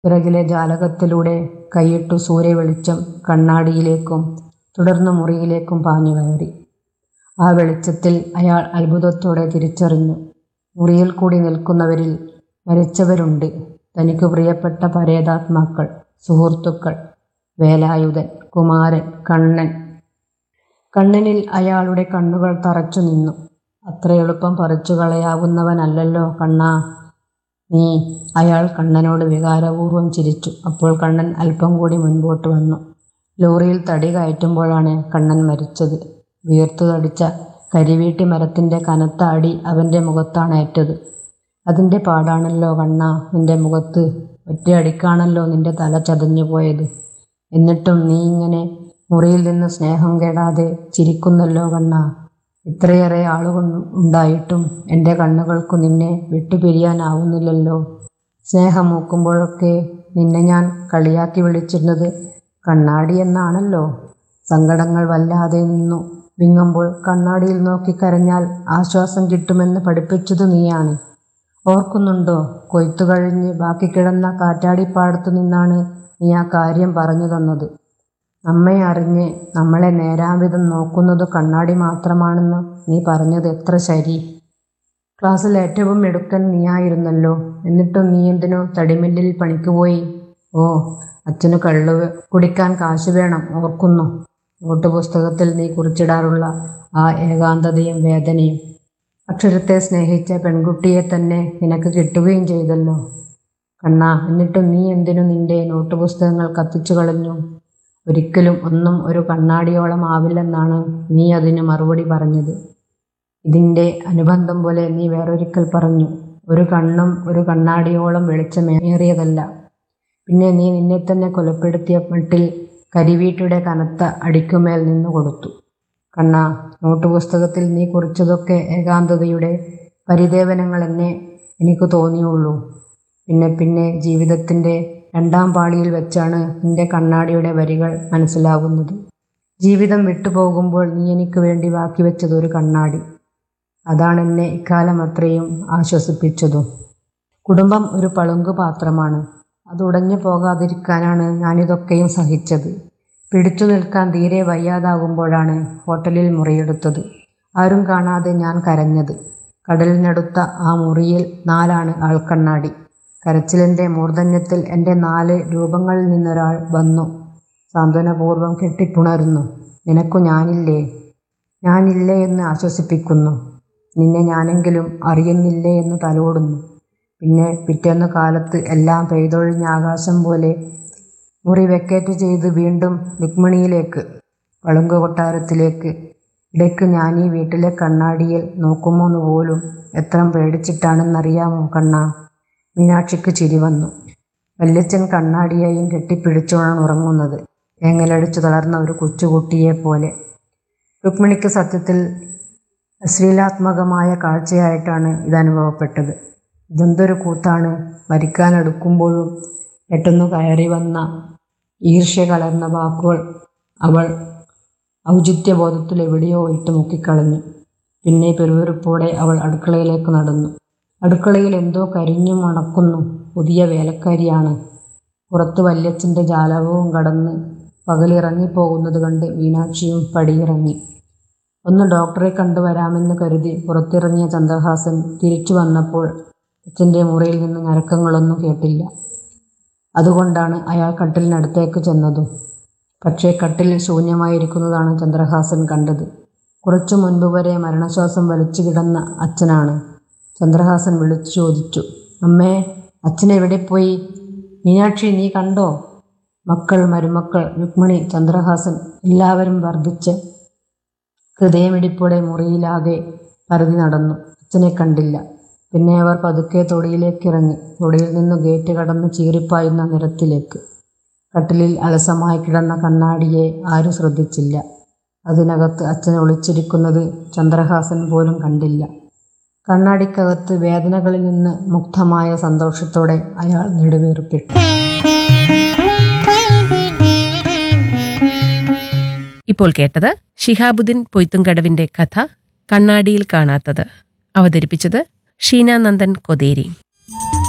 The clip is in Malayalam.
പിറകിലെ ജാലകത്തിലൂടെ കൈയിട്ടു സൂര്യവെളിച്ചം കണ്ണാടിയിലേക്കും തുടർന്ന് മുറിയിലേക്കും പാഞ്ഞു കയറി. ആ വെളിച്ചത്തിൽ അയാൾ അത്ഭുതത്തോടെ തിരിച്ചറിഞ്ഞു. മുറിയിൽ കൂടി നിൽക്കുന്നവരിൽ മരിച്ചവരുണ്ട്. തനിക്ക് പ്രിയപ്പെട്ട പരേതാത്മാക്കൾ, സുഹൃത്തുക്കൾ, വേലായുധൻ, കുമാരൻ, കണ്ണൻ. കണ്ണനിൽ അയാളുടെ കണ്ണുകൾ തറച്ചു നിന്നു. അത്ര എളുപ്പം പറിച്ചു കളയാവുന്നവനല്ലല്ലോ കണ്ണാ നീ. അയാൾ കണ്ണനോട് വികാരപൂർവ്വം ചിരിച്ചു. അപ്പോൾ കണ്ണൻ അല്പം കൂടി മുൻപോട്ട് വന്നു. ലോറിയിൽ തടി കയറ്റുമ്പോഴാണ് കണ്ണൻ മരിച്ചത്. വീർത്തു തടിച്ച കരിവീട്ടി മരത്തിന്റെ കനത്ത അടി അവന്റെ മുഖത്താണ് ഏറ്റത്. അതിന്റെ പാടാണല്ലോ കണ്ണാ നിന്റെ മുഖത്ത്. ഒറ്റയടിക്കാണല്ലോ നിന്റെ തല ചതഞ്ഞു പോയത്. എന്നിട്ടും നീ ഇങ്ങനെ മുറിയിൽ നിന്ന് സ്നേഹം കെടാതെ ചിരിക്കുന്നല്ലോ കണ്ണാ. ഇത്രയേറെ ആളുകൾ ഉണ്ടായിട്ടും എൻ്റെ കണ്ണുകൾക്കു നിന്നെ വിട്ടുപിരിയാനാവുന്നില്ലല്ലോ. സ്നേഹം മൂക്കുമ്പോഴൊക്കെ നിന്നെ ഞാൻ കളിയാക്കി വിളിച്ചിരുന്നത് കണ്ണാടി എന്നാണല്ലോ. സങ്കടങ്ങൾ വല്ലാതെ നിന്നു വിങ്ങുമ്പോൾ കണ്ണാടിയിൽ നോക്കി കരഞ്ഞാൽ ആശ്വാസം കിട്ടുമെന്ന് പഠിപ്പിച്ചത് നീയാണ്. ഓർക്കുന്നുണ്ടോ? കൊയ്ത്തു കഴിഞ്ഞ് ബാക്കി കിടന്ന കാറ്റാടിപ്പാടത്തു നിന്നാണ് നീ ആ കാര്യം പറഞ്ഞു തന്നത്. നമ്മെ അറിഞ്ഞ് നമ്മളെ നേരാംവിധം നോക്കുന്നത് കണ്ണാടി മാത്രമാണെന്ന് നീ പറഞ്ഞത് എത്ര ശരി. ക്ലാസ്സിൽ ഏറ്റവും മിടുക്കൻ നീയായിരുന്നല്ലോ. എന്നിട്ടും നീ എന്തിനോ തടിമില്ലിൽ പണിക്ക് പോയി? ഓ, അച്ഛന് കള്ളു കുടിക്കാൻ കാശ് വേണം, ഓർക്കുന്നു. നോട്ടുപുസ്തകത്തിൽ നീ കുറിച്ചിടാറുള്ള ആ ഏകാന്തതയും വേദനയും. അക്ഷരത്തെ സ്നേഹിച്ച പെൺകുട്ടിയെ തന്നെ നിനക്ക് കിട്ടുകയും ചെയ്തല്ലോ കണ്ണാ. എന്നിട്ടും നീ എന്തിനു നിന്റെ നോട്ടുപുസ്തകങ്ങൾ കത്തിച്ചു കളഞ്ഞു? ഒരിക്കലും ഒന്നും ഒരു കണ്ണാടിയോളം ആവില്ലെന്നാണ് നീ അതിന് മറുപടി പറഞ്ഞത്. ഇതിൻ്റെ അനുബന്ധം പോലെ നീ വേറൊരിക്കൽ പറഞ്ഞു, ഒരു കണ്ണും ഒരു കണ്ണാടിയോളം വെളിച്ചമേറിയതല്ല. പിന്നെ നീ നിന്നെ തന്നെ കൊലപ്പെടുത്തിയ മട്ടിൽ കരിവീട്ടിയുടെ കനത്ത അടിക്കുമേൽ നിന്നു കൊടുത്തു. കണ്ണാ, നോട്ടുപുസ്തകത്തിൽ നീ കുറിച്ചതൊക്കെ ഏകാന്തതയുടെ പരിദേവനങ്ങളെന്നെ എനിക്ക് തോന്നിയുള്ളൂ. പിന്നെ ജീവിതത്തിൻ്റെ രണ്ടാം പാളിയിൽ വെച്ചാണ് നിന്റെ കണ്ണാടിയുടെ വരികൾ മനസ്സിലാകുന്നത്. ജീവിതം വിട്ടുപോകുമ്പോൾ നീ എനിക്ക് വേണ്ടി ബാക്കി വെച്ചത് ഒരു കണ്ണാടി. അതാണെന്നെ ഇക്കാലം അത്രയും ആശ്വസിപ്പിച്ചതും. കുടുംബം ഒരു പളുങ്കു പാത്രമാണ്. അത് ഉടഞ്ഞു പോകാതിരിക്കാനാണ് ഞാനിതൊക്കെയും സഹിച്ചത്. പിടിച്ചു നിൽക്കാൻ തീരെ വയ്യാതാകുമ്പോഴാണ് ഹോട്ടലിൽ മുറിയെടുത്തത്. ആരും കാണാതെ ഞാൻ കരഞ്ഞത്. കടലിനടുത്ത ആ മുറിയിൽ 4 ആൾക്കണ്ണാടി. കരച്ചിലിൻ്റെ മൂർധന്യത്തിൽ എൻ്റെ 4 രൂപങ്ങളിൽ നിന്നൊരാൾ വന്നു സാന്ത്വനപൂർവ്വം കെട്ടിപ്പുണരുന്നു. നിനക്കു ഞാനില്ലേ? ഞാനില്ലേ എന്ന് ആശ്വസിപ്പിക്കുന്നു. നിന്നെ ഞാനെങ്കിലും അറിയുന്നില്ലേ എന്ന് തലോടുന്നു. പിന്നെ പിറ്റേന്ന് കാലത്ത് എല്ലാം പെയ്തൊഴിഞ്ഞ ആകാശം പോലെ മുറി വെക്കേറ്റ് ചെയ്ത് വീണ്ടും രുക്മിണിയിലേക്ക്, പളുങ്കു കൊട്ടാരത്തിലേക്ക്. ഇടയ്ക്ക് ഞാൻ ഈ വീട്ടിലെ കണ്ണാടിയിൽ നോക്കുമോന്ന് പോലും എത്ര പേടിച്ചിട്ടാണെന്നറിയാമോ കണ്ണാ? മീനാക്ഷിക്ക് ചിരി വന്നു. വല്യച്ഛൻ കണ്ണാടിയെയും കെട്ടിപ്പിടിച്ചോണാണ് ഉറങ്ങുന്നത്, ഏങ്ങലടിച്ചു തളർന്ന ഒരു കൊച്ചുകുട്ടിയെപ്പോലെ. രുക്മിണിക്ക് സത്യത്തിൽ അശ്ലീലാത്മകമായ കാഴ്ചയായിട്ടാണ് ഇതനുഭവപ്പെട്ടത്. ഇതെന്തൊരു കൂത്താണ്! മരിക്കാനടുക്കുമ്പോഴും പെട്ടെന്നു കയറി വന്ന ഈർഷ്യ കലർന്ന വാക്കുകൾ അവൾ ഔചിത്യബോധത്തിൽ എവിടെയോ ഇട്ട് മുക്കിക്കളഞ്ഞു. പിന്നെ പെരുവെറുപ്പോടെ അവൾ അടുക്കളയിലേക്ക് നടന്നു. അടുക്കളയിൽ എന്തോ കരിഞ്ഞു മണക്കുന്നു. പുതിയ വേലക്കാരിയാണ്. പുറത്ത് വല്യച്ഛൻ്റെ ജാലകവും കടന്ന് പകലിറങ്ങിപ്പോകുന്നത് കണ്ട് മീനാക്ഷിയും പടിയിറങ്ങി. ഒന്ന് ഡോക്ടറെ കണ്ടുവരാമെന്ന് കരുതി പുറത്തിറങ്ങിയ ചന്ദ്രഹാസൻ തിരിച്ചു വന്നപ്പോൾ അച്ഛൻ്റെ മുറിയിൽ നിന്ന് ഞരക്കങ്ങളൊന്നും കേട്ടില്ല. അതുകൊണ്ടാണ് അയാൾ കട്ടിലിനടുത്തേക്ക് ചെന്നതും. പക്ഷേ കട്ടിൽ ശൂന്യമായിരിക്കുന്നതാണ് ചന്ദ്രഹാസൻ കണ്ടത്. കുറച്ചു മുൻപ് വരെ മരണശ്വാസം വലിച്ചു കിടന്ന അച്ഛനാണ്. ചന്ദ്രഹാസൻ വിളിച്ചു ചോദിച്ചു, അമ്മേ, അച്ഛനെവിടെ പോയി? മീനാക്ഷി, നീ കണ്ടോ? മക്കൾ, മരുമക്കൾ, രുക്മിണി, ചന്ദ്രഹാസൻ എല്ലാവരും വർദ്ധിച്ച ഹൃദയമിടിപ്പോടെ മുറിയിലാകെ പരതി നടന്നു. അച്ഛനെ കണ്ടില്ല. പിന്നെ അവർ പതുക്കെ തൊടിയിലേക്കിറങ്ങി. തൊടിയിൽ നിന്ന് ഗേറ്റ് കടന്ന് ചീറിപ്പായുന്ന നിരത്തിലേക്ക്. കട്ടിലിൽ അലസമായി കിടന്ന കണ്ണാടിയെ ആരും ശ്രദ്ധിച്ചില്ല. അതിനകത്ത് അച്ഛൻ ഒളിച്ചിരിക്കുന്നത് ചന്ദ്രഹാസൻ പോലും കണ്ടില്ല. കണ്ണാടിക്കകത്ത് വേദനകളിൽ നിന്ന് മുക്തമായ സന്തോഷത്തോടെ അയാൾ നെടുവീർപ്പിട്ടു. ഇപ്പോൾ കേട്ടത് ശിഹാബുദ്ദീൻ പൊയ്ത്തുംകടവിന്റെ കഥ കണ്ണാടിയിൽ കാണാത്തത്. അവതരിപ്പിച്ചത് ഷീനാനന്ദൻ കൊതേരി.